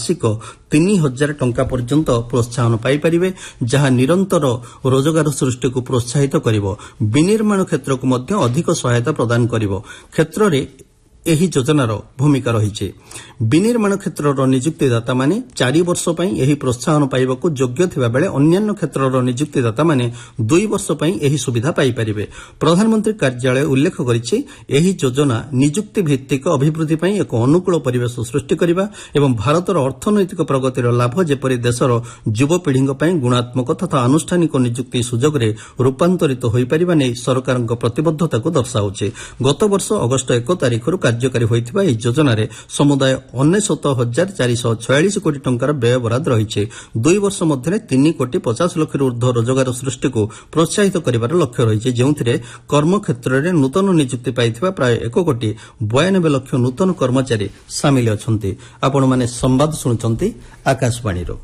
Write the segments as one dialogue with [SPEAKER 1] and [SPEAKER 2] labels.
[SPEAKER 1] ବାର୍ଷିକ 3,000 ଟଙ୍କା ପର୍ଯ୍ୟନ୍ତ ପ୍ରୋତ୍ସାହନ ପାଇପାରିବେ, ଯାହା ନିରନ୍ତର ରୋଜଗାର ସୃଷ୍ଟିକୁ ପ୍ରୋତ୍ସାହିତ କରିବ। ବିନିର୍ମାଣ କ୍ଷେତ୍ରକୁ ମଧ୍ୟ ଅଧିକ ସହାୟତା ପ୍ରଦାନ କରିବ। କ୍ଷେତ୍ରରେ ଏହି ଯୋଜନାର ଭୂମିକା ରହିଛି। ବିନିର୍ମାଣ କ୍ଷେତ୍ରର ନିଯୁକ୍ତିଦାତାମାନେ 4 ବର୍ଷ ପାଇଁ ଏହି ପ୍ରୋତ୍ସାହନ ପାଇବାକୁ ଯୋଗ୍ୟ ଥିବାବେଳେ ଅନ୍ୟାନ୍ୟ କ୍ଷେତ୍ରର ନିଯୁକ୍ତିଦାତାମାନେ 2 ବର୍ଷ ପାଇଁ ଏହି ସୁବିଧା ପାଇପାରିବେ। ପ୍ରଧାନମନ୍ତ୍ରୀ କାର୍ଯ୍ୟାଳୟ ଉଲ୍ଲେଖ କରିଛି, ଏହି ଯୋଜନା ନିଯୁକ୍ତି ଭିତ୍ତିକ ଅଭିବୃଦ୍ଧି ପାଇଁ ଏକ ଅନୁକୂଳ ପରିବେଶ ସୃଷ୍ଟି କରିବା ଏବଂ ଭାରତର ଅର୍ଥନୈତିକ ପ୍ରଗତିର ଲାଭ ଯେପରି ଦେଶର ଯୁବପିଢ଼ିଙ୍କ ପାଇଁ ଗୁଣାତ୍ମକ ତଥା ଆନୁଷ୍ଠାନିକ ନିଯୁକ୍ତି ସୁଯୋଗରେ ରୂପାନ୍ତରିତ ହୋଇପାରିବା ନେଇ ସରକାରଙ୍କ ପ୍ରତିବଦ୍ଧତାକୁ ଦର୍ଶାଉଛି। ଗତ ବର୍ଷ ଅଗଷ୍ଟ 1 ତାରିଖରୁ କାର୍ଯ୍ୟକାରୀ ହୋଇଥିବା ଏହି ଯୋଜନାରେ ସମୁଦାୟ 99,446 କୋଟି ଟଙ୍କାର ବ୍ୟୟବରାଦ ରହିଛି। 2 ବର୍ଷ ମଧ୍ୟରେ 3,50 ଲକ୍ଷରୁ ଉର୍ଦ୍ଧ୍ୱ ରୋଜଗାର ସୃଷ୍ଟିକୁ ପ୍ରୋତ୍ସାହିତ କରିବାର ଲକ୍ଷ୍ୟ ରହିଛି, ଯେଉଁଥିରେ କର୍ମକ୍ଷେତ୍ରରେ ନୂତନ ନିଯୁକ୍ତି ପାଇଥିବା ପ୍ରାୟ 1,92 ଲକ୍ଷ ନୂତନ କର୍ମଚାରୀ ସାମିଲ ଅଛନ୍ତି। ଆପଣମାନେ ସମ୍ବାଦ ଶୁଣୁଛନ୍ତି ଆକାଶବାଣୀରୁ।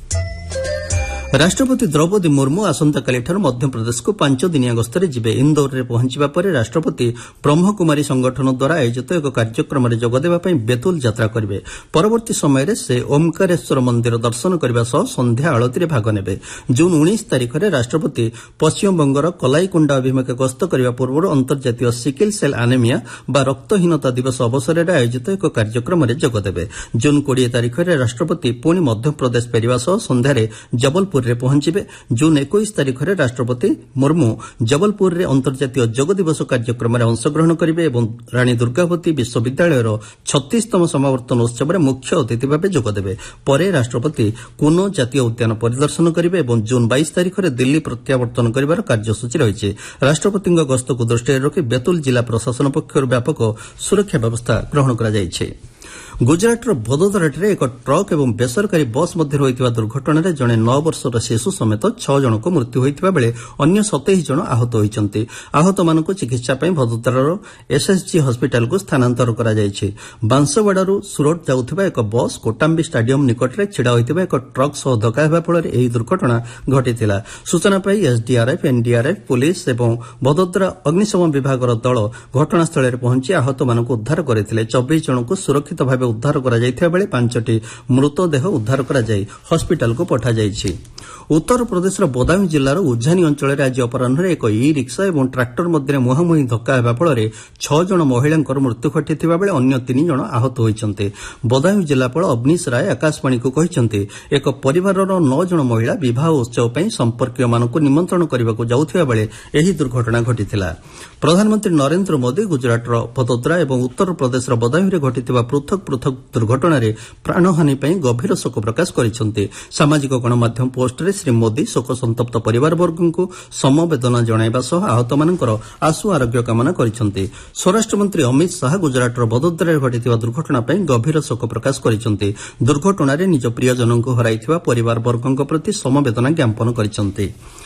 [SPEAKER 1] ରାଷ୍ଟ୍ରପତି ଦ୍ରୌପଦୀ ମୁର୍ମୁ ଆସନ୍ତାକାଲିଠାରୁ ମଧ୍ୟପ୍ରଦେଶକୁ 5 ଦିନିଆ ଗସ୍ତରେ ଯିବେ। ଇନ୍ଦୋରରେ ପହଞ୍ଚିବା ପରେ ରାଷ୍ଟ୍ରପତି ବ୍ରହ୍ମକୁମାରୀ ସଂଗଠନ ଦ୍ୱାରା ଆୟୋଜିତ ଏକ କାର୍ଯ୍ୟକ୍ରମରେ ଯୋଗଦେବା ପାଇଁ ବେତୁଲ ଯାତ୍ରା କରିବେ। ପରବର୍ତ୍ତୀ ସମୟରେ ସେ ଓମ୍କାରେଶ୍ୱର ମନ୍ଦିର ଦର୍ଶନ କରିବା ସହ ସନ୍ଧ୍ୟା ଆଳତୀରେ ଭାଗ ନେବେ। ଜୁନ୍ 19 ତାରିଖରେ ରାଷ୍ଟ୍ରପତି ପଶ୍ଚିମବଙ୍ଗର କଲାଇକୁଣ୍ଡା ଅଭିମୁଖେ ଗସ୍ତ କରିବା ପୂର୍ବରୁ ଅନ୍ତର୍ଜାତୀୟ ସିକିଲ୍ ସେଲ୍ ଆନେମିଆ ବା ରକ୍ତହୀନତା ଦିବସ ଅବସରରେ ଆୟୋଜିତ ଏକ କାର୍ଯ୍ୟକ୍ରମରେ ଯୋଗଦେବେ। ଜୁନ୍ 20 ତାରିଖରେ ରାଷ୍ଟ୍ରପତି ପୁଣି ମଧ୍ୟପ୍ରଦେଶ ଫେରିବା ସହ ସନ୍ଧ୍ୟାରେ ଜବଲପୁରରେ ପହଞ୍ଚିବେ। ଜୁନ୍ 21 ତାରିଖରେ ରାଷ୍ଟ୍ରପତି ମୁର୍ମୁ ଜବଲପୁରରେ ଅନ୍ତର୍ଜାତୀୟ ଯୋଗ ଦିବସ କାର୍ଯ୍ୟକ୍ରମରେ ଅଂଶଗ୍ରହଣ କରିବେ ଏବଂ ରାଣୀ ଦୁର୍ଗାବତୀ ବିଶ୍ୱବିଦ୍ୟାଳୟର 36ତମ ସମାବର୍ତ୍ତନ ଉତ୍ସବରେ ମୁଖ୍ୟ ଅତିଥି ଭାବେ ଯୋଗଦେବେ। ପରେ ରାଷ୍ଟ୍ରପତି କୁନୋ ଜାତୀୟ ଉଦ୍ୟାନ ପରିଦର୍ଶନ କରିବେ ଏବଂ ଜୁନ୍ 22 ତାରିଖରେ ଦିଲ୍ଲୀ ପ୍ରତ୍ୟାବର୍ତ୍ତନ କରିବାର କାର୍ଯ୍ୟସୂଚୀ ରହିଛି। ରାଷ୍ଟ୍ରପତିଙ୍କ ଗସ୍ତକୁ ଦୃଷ୍ଟିରେ ରଖି ବେତୁଲ ଜିଲ୍ଲା ପ୍ରଶାସନ ପକ୍ଷରୁ ବ୍ୟାପକ ସୁରକ୍ଷା ବ୍ୟବସ୍ଥା ଗ୍ରହଣ କରାଯାଇଛି। ଗୁଜରାଟର ଭଦୋଦରାଠାରେ ଏକ ଟ୍ରକ୍ ଏବଂ ବେସରକାରୀ ବସ୍ ମଧ୍ୟରେ ହୋଇଥିବା ଦୁର୍ଘଟଣାରେ ଜଣେ 9 ବର୍ଷର ଶିଶୁ ସମେତ 6 ଜଣଙ୍କ ମୃତ୍ୟୁ ହୋଇଥିବା ବେଳେ ଅନ୍ୟ 27 ଜଣ ଆହତ ହୋଇଛନ୍ତି। ଆହତମାନଙ୍କୁ ଚିକିତ୍ସା ପାଇଁ ଭଦୋଦରାର ଏସ୍ଏସ୍ଜି ହସ୍ପିଟାଲକୁ ସ୍ଥାନାନ୍ତର କରାଯାଇଛି। ବାଂଶୱାଡାରୁ ସୁରଟ ଯାଉଥିବା ଏକ ବସ୍ କୋଟାମ୍ବି ଷ୍ଟାଡିୟମ ନିକଟରେ ଛିଡ଼ା ହୋଇଥିବା ଏକ ଟ୍ରକ୍ ସହ ଧକ୍କା ହେବା ଫଳରେ ଏହି ଦୁର୍ଘଟଣା ଘଟିଥିଲା। ସୂଚନା ପାଇ ଏସ୍ଡିଆର୍ଏଫ୍, ଏନ୍ଡିଆର୍ଏଫ୍, ପୁଲିସ ଏବଂ ଭଦୋଦରା ଅଗ୍ନିଶମ ବିଭାଗର ଦଳ ଘଟଣାସ୍ଥଳରେ ପହଞ୍ଚି ଆହତମାନଙ୍କୁ ଉଦ୍ଧାର କରିଥିଲେ। 24 ଜଣଙ୍କୁ ସୁରକ୍ଷିତ ଭାବେ ଉଦ୍ଧାର କରାଯାଇଥିବା ବେଳେ 5ଟି ମୃତଦେହ ଉଦ୍ଧାର କରାଯାଇ ହସ୍ପିଟାଲକୁ ପଠାଯାଇଛି। ଉତ୍ତରପ୍ରଦେଶର ବଦାୟୁଁ ଜିଲ୍ଲାର ଉଝାନି ଅଞ୍ଚଳରେ ଆଜି ଅପରାହ୍ନରେ ଏକ ଇ ରିକ୍ସା ଏବଂ ଟ୍ରାକ୍ଟର ମଧ୍ୟରେ ମୁହାଁମୁହିଁ ଧକ୍କା ହେବା ଫଳରେ 6 ଜଣ ମହିଳାଙ୍କର ମୃତ୍ୟୁ ଘଟିଥିବା ବେଳେ ଅନ୍ୟ 3 ଜଣ ଆହତ ହୋଇଛନ୍ତି। ବଦାୟୁଁ ଜିଲ୍ଲାପାଳ ଅବନୀଶ ରାୟ ଆକାଶବାଣୀକୁ କହିଛନ୍ତି, ଏକ ପରିବାରର 9 ଜଣ ମହିଳା ବିବାହ ଉତ୍ସବ ପାଇଁ ସମ୍ପର୍କୀୟମାନଙ୍କୁ ନିମନ୍ତ୍ରଣ କରିବାକୁ ଯାଉଥିବା ବେଳେ ଏହି ଦୁର୍ଘଟଣା ଘଟିଥିଲା। ପ୍ରଧାନମନ୍ତ୍ରୀ ନରେନ୍ଦ୍ର ମୋଦି ଗୁଜରାଟର ଭଦୋଦରା ଏବଂ ଉତ୍ତରପ୍ରଦେଶର ବଦାୟୁଁରେ ଘଟିଥିବା ପୃଥକ ପୃଥକ ଦୁର୍ଘଟଣାରେ ପ୍ରାଣହାନୀ ପାଇଁ ଗଭୀର ଶୋକ ପ୍ରକାଶ କରିଛନ୍ତି। ସାମାଜିକ ଗଣମାଧ୍ୟମ ପୋଷ୍ଟରେ ଶ୍ରୀ ମୋଦି ଶୋକସନ୍ତପ୍ତ ପରିବାରବର୍ଗଙ୍କୁ ସମବେଦନା ଜଣାଇବା ସହ ଆହତମାନଙ୍କର ଆଶୁ ଆରୋଗ୍ୟ କାମନା କରିଛନ୍ତି। ସ୍ୱରାଷ୍ଟ୍ରମନ୍ତ୍ରୀ ଅମିତ ଶାହା ଗୁଜରାଟର ଭଦୋଦରାରେ ଘଟିଥିବା ଦୁର୍ଘଟଣା ପାଇଁ ଗଭୀର ଶୋକ ପ୍ରକାଶ କରିଛନ୍ତି। ଦୁର୍ଘଟଣାରେ ନିଜ ପ୍ରିୟଜନଙ୍କୁ ହରାଇଥିବା ପରିବାରବର୍ଗଙ୍କ ପ୍ରତି ସମବେଦନା ଜ୍ଞାପନ କରିଛନ୍ତି।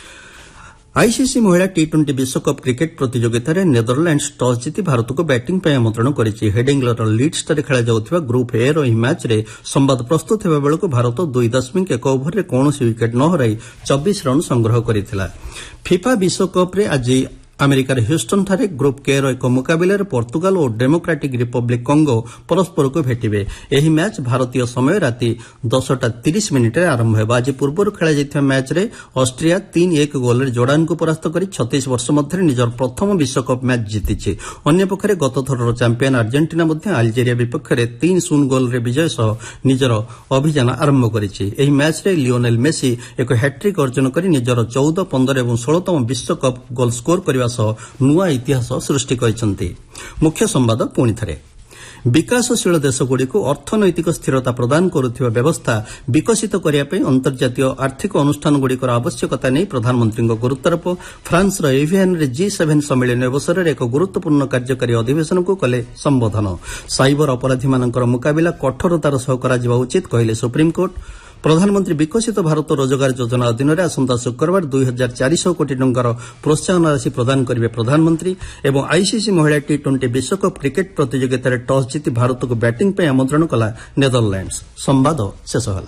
[SPEAKER 1] ଆଇସିସି ମହିଳା ଟି-20 ବିଶ୍ୱକପ୍ କ୍ରିକେଟ୍ ପ୍ରତିଯୋଗିତାରେ ନେଦରଲ୍ୟାଣ୍ଡସ୍ ଟସ୍ ଜିତି ଭାରତକୁ ବ୍ୟାଟିଂ ପାଇଁ ଆମନ୍ତ୍ରଣ କରିଛି। ହେଡିଂଲର ଲିଡ୍ସଠାରେ ଖେଳାଯାଉଥିବା ଗ୍ରୁପ୍ ଏ ର ଏହି ମ୍ୟାଚ୍ରେ ସମ୍ବାଦ ପ୍ରସ୍ତୁତ ହେବା ବେଳକୁ ଭାରତ 2.1 ଓଭରରେ କୌଣସି ୱିକେଟ୍ ନ ହରାଇ 24 ରନ୍ ସଂଗ୍ରହ କରିଥିଲା। ଫିଫା ବିଶ୍ୱକପ୍ରେ ଆଜି ଆମେରିକାର ହ୍ୟୁଷ୍ଟନ୍ଠାରେ ଗ୍ରୁପ୍ କେ ର ଏକ ମୁକାବିଲାରେ ପର୍ତ୍ତୁଗାଲ ଓ ଡେମୋକ୍ରାଟିକ୍ ରିପବ୍ଲିକ୍ କଙ୍ଗୋ ପରସ୍ପରକୁ ଭେଟିବେ। ଏହି ମ୍ୟାଚ୍ ଭାରତୀୟ ସମୟ ରାତି 10:30 ଆରମ୍ଭ ହେବ। ଆଜି ପୂର୍ବରୁ ଖେଳାଯାଇଥିବା ମ୍ୟାଚ୍ରେ ଅଷ୍ଟ୍ରିଆ 3-1 ଗୋଲ୍ରେ ଜୋର୍ଡାନକୁ ପରାସ୍ତ କରି 36 ବର୍ଷ ମଧ୍ୟରେ ନିଜର ପ୍ରଥମ ବିଶ୍ୱକପ୍ ମ୍ୟାଚ୍ ଜିତିଛି। ଅନ୍ୟପକ୍ଷରେ ଗତଥରର ଚାମ୍ପିୟନ୍ ଆର୍ଜେଣ୍ଟିନା ମଧ୍ୟ ଆଲଜେରିଆ ବିପକ୍ଷରେ 3-0 ଗୋଲ୍ରେ ବିଜୟ ସହ ନିଜର ଅଭିଯାନ ଆରମ୍ଭ କରିଛି। ଏହି ମ୍ୟାଚ୍ରେ ଲିଓନେଲ୍ ମେସି ଏକ ହ୍ୟାଟ୍ରିକ୍ ଅର୍ଜନ କରି ନିଜର 14, 15 ଏବଂ 16ତମ ବିଶ୍ୱକପ୍ ଗୋଲ୍ ସ୍କୋର କରିବା ସହ ନୂଆ ଇତିହାସ ସୃଷ୍ଟି କରିଛନ୍ତି। ମୁଖ୍ୟ ସମ୍ବାଦ ପୁଣିଥରେ। ବିକାଶଶୀଳ ଦେଶଗୁଡ଼ିକୁ ଅର୍ଥନୈତିକ ସ୍ଥିରତା ପ୍ରଦାନ କରୁଥିବା ବ୍ୟବସ୍ଥା ବିକଶିତ କରିବା ପାଇଁ ଅନ୍ତର୍ଜାତୀୟ ଆର୍ଥିକ ଅନୁଷ୍ଠାନଗୁଡ଼ିକର ଆବଶ୍ୟକତା ନେଇ ପ୍ରଧାନମନ୍ତ୍ରୀଙ୍କ ଗୁରୁତ୍ୱାରୋପ। ଫ୍ରାନ୍ସର ଏଭିଆନ୍ରେ G7 ସମ୍ମିଳନୀ ଅବସରରେ ଏକ ଗୁରୁତ୍ୱପୂର୍ଣ୍ଣ କାର୍ଯ୍ୟକାରୀ ଅଧିବେଶନକୁ କଲେ ସମ୍ବୋଧନ। ସାଇବର ଅପରାଧୀମାନଙ୍କର ମୁକାବିଲା କଠୋରତାର ସହ କରାଯିବା ଉଚିତ କହିଲେ ସୁପ୍ରିମକୋର୍ଟ। ପ୍ରଧାନମନ୍ତ୍ରୀ ବିକଶିତ ଭାରତ ରୋଜଗାର ଯୋଜନା ଅଧୀନରେ ଆସନ୍ତା ଶୁକ୍ରବାର 2,400 କୋଟି ଟଙ୍କାର ପ୍ରୋତ୍ସାହନ ରାଶି ପ୍ରଦାନ କରିବେ ପ୍ରଧାନମନ୍ତ୍ରୀ। ଏବଂ ଆଇସିସି ମହିଳା ଟି-20 ବିଶ୍ୱକପ୍ କ୍ରିକେଟ୍ ପ୍ରତିଯୋଗିତାରେ ଟସ୍ ଜିତି ଭାରତକୁ ବ୍ୟାଟିଂ ପାଇଁ ଆମନ୍ତ୍ରଣ କଲା ନେଦରଲ୍ୟାଣ୍ଡସ୍। ସମ୍ବାଦ ଶେଷ ହେଲା।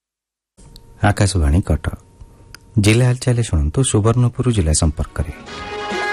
[SPEAKER 2] ଆକାଶବାଣୀ କଟକ। ଜିଲ୍ଲା ହାଲଚାଲ ଶୁଣନ୍ତୁ ସୁବର୍ଣ୍ଣପୁର ଜିଲ୍ଲା ସମ୍ପର୍କରେ।